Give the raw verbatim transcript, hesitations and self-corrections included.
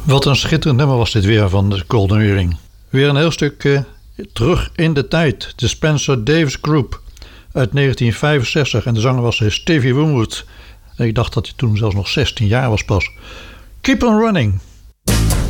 Wat een schitterend nummer was dit weer van de Golden Earring. Weer een heel stuk uh, terug in de tijd. De Spencer Davis Group uit negentien vijfenzestig. En de zanger was Stevie Winwood. Ik dacht dat hij toen zelfs nog zestien jaar was pas. Keep on Running.